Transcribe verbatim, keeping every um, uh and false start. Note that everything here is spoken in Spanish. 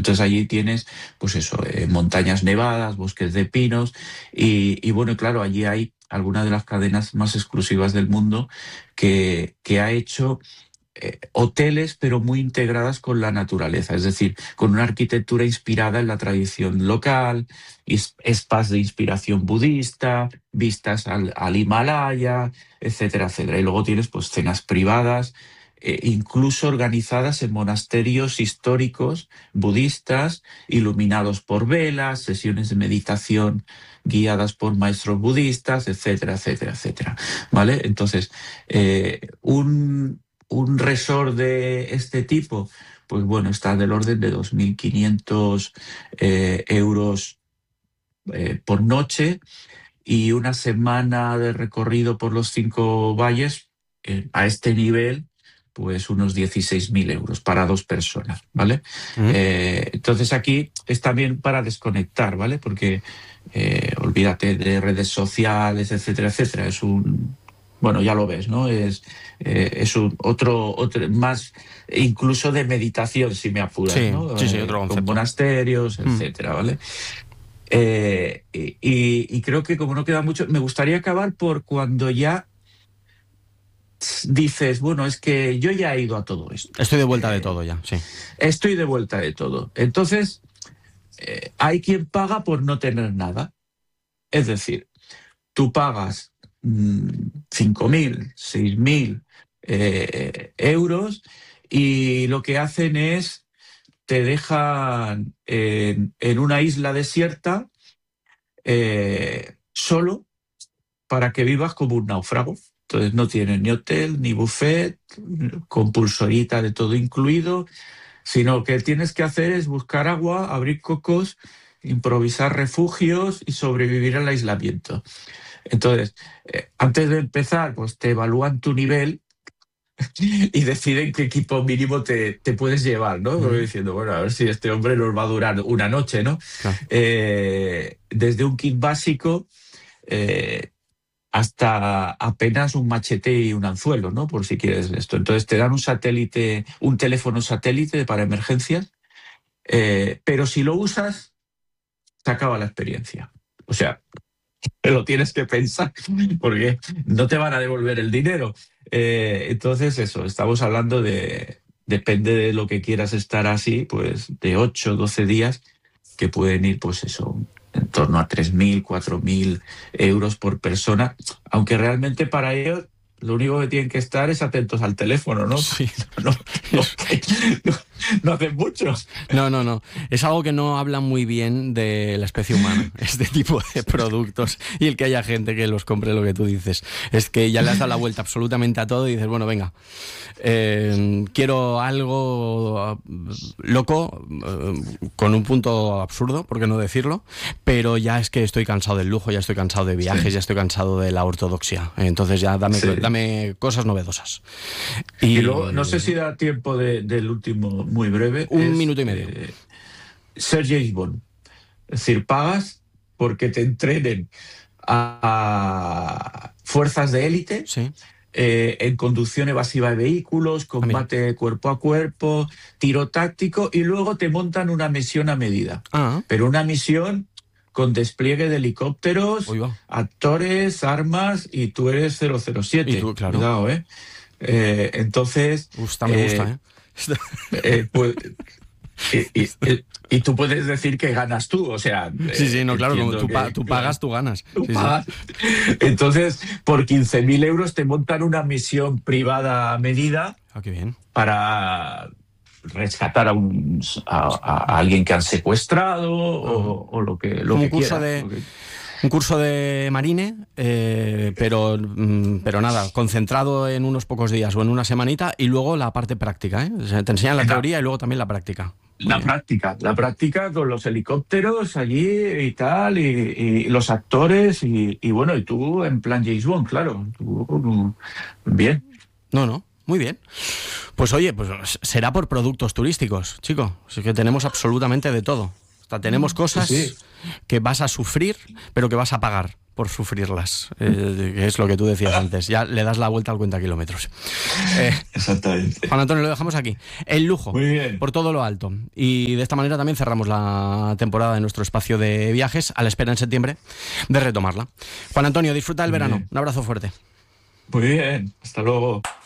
Entonces allí tienes, pues eso, eh, montañas nevadas, bosques de pinos y, y bueno, claro, allí hay alguna de las cadenas más exclusivas del mundo que, que ha hecho eh, hoteles, pero muy integradas con la naturaleza, es decir, con una arquitectura inspirada en la tradición local, is- spas de inspiración budista, vistas al, al Himalaya, etcétera, etcétera. Y luego tienes pues cenas privadas, eh, incluso organizadas en monasterios históricos budistas, iluminados por velas, sesiones de meditación guiadas por maestros budistas, etcétera, etcétera, etcétera. ¿Vale? Entonces, eh, un un resort de este tipo, pues bueno, está del orden de dos mil quinientos eh, euros eh, por noche y una semana de recorrido por los cinco valles eh, a este nivel, pues unos dieciséis mil euros para dos personas, ¿vale? Mm. Eh, entonces aquí es también para desconectar, ¿vale? Porque eh, olvídate de redes sociales, etcétera, etcétera. Es un, bueno, ya lo ves, ¿no? Es, eh, es un otro, otro, más incluso de meditación, si me apuras, Sí, ¿no? sí, sí, Eh, otro con concepto. monasterios, Mm. etcétera, ¿vale? Eh, y, y creo que como no queda mucho, me gustaría acabar por cuando ya dices, bueno, es que yo ya he ido a todo esto. Estoy de vuelta de Eh, todo ya, sí. estoy de vuelta de todo. Entonces, eh, hay quien paga por no tener nada. Es decir, tú pagas mmm, cinco mil, seis mil eh, euros y lo que hacen es te dejan en, en una isla desierta eh, solo para que vivas como un náufrago. Entonces no tienes ni hotel, ni buffet, con pulsorita de todo incluido, sino que tienes que hacer es buscar agua, abrir cocos, improvisar refugios y sobrevivir al aislamiento. Entonces, eh, antes de empezar, pues te evalúan tu nivel y deciden qué equipo mínimo te, te puedes llevar, ¿no? Porque Mm. diciendo, bueno, a ver si este hombre nos va a durar una noche, ¿no? Claro. Eh, desde un kit básico eh, hasta apenas un machete y un anzuelo, ¿no? Por si quieres esto. Entonces te dan un satélite, un teléfono satélite para emergencias, eh, pero si lo usas, se acaba la experiencia. O sea, te lo tienes que pensar porque no te van a devolver el dinero. Eh, entonces, eso, estamos hablando de, depende de lo que quieras estar así, pues de ocho, doce días que pueden ir, pues eso, en torno a tres mil, cuatro mil euros por persona, aunque realmente para ellos lo único que tienen que estar es atentos al teléfono, ¿no? Sí. No, no, no, no hacen mucho. No, no, no. Es algo que no habla muy bien de la especie humana, este tipo de productos, y el que haya gente que los compre, lo que tú dices. Es que ya le has dado la vuelta absolutamente a todo y dices, bueno, venga, eh, quiero algo loco, eh, con un punto absurdo, por qué no decirlo, pero ya es que estoy cansado del lujo, ya estoy cansado de viajes, Sí. ya estoy cansado de la ortodoxia. Entonces ya dame, Sí. dame cosas novedosas. Y luego, no sé si da tiempo de, del último muy breve. Un es, minuto y medio. Eh, ser James Bond. Es decir, pagas porque te entrenen a fuerzas de élite, Sí. eh, en conducción evasiva de vehículos, combate cuerpo a cuerpo, tiro táctico, y luego te montan una misión a medida. Ah. Pero una misión con despliegue de helicópteros, Uy, va. actores, armas, y tú eres cero cero siete. Y tú, claro. Cuidado, ¿eh? Eh, entonces, Esta me eh, gusta, ¿eh? eh, pues, y, y- y tú puedes decir que ganas tú, o sea... Sí, sí, eh, no, claro, como entiendo tú, que- pa- tú pagas, tú ganas. tú Sí, sí. pagas. Entonces, por quince mil euros te montan una misión privada a medida Ah, qué bien. para rescatar a, un, a, a alguien que han secuestrado o, o lo que, lo Como que un curso quiera. de- Lo que- Un curso de marine, eh, pero, mm, pero nada, concentrado en unos pocos días o en una semanita, y luego la parte práctica, ¿eh? O sea, te enseñan la La- teoría y luego también la práctica. Muy La bien. práctica, la práctica con los helicópteros allí y tal, y, y los actores, y, y bueno, y tú en plan James Bond, claro. Tú, bien. No, no, muy bien. Pues oye, pues será por productos turísticos, chico. Es que tenemos absolutamente de todo. O sea, tenemos cosas Sí, sí. que vas a sufrir, pero que vas a pagar. por sufrirlas, eh, que es lo que tú decías antes. Ya le das la vuelta al cuenta kilómetros. Eh, Exactamente. Juan Antonio, lo dejamos aquí. El lujo, Muy bien. por todo lo alto. Y de esta manera también cerramos la temporada de nuestro espacio de viajes, a la espera en septiembre de retomarla. Juan Antonio, disfruta del Muy verano. bien. Un abrazo fuerte. Muy bien. Hasta luego.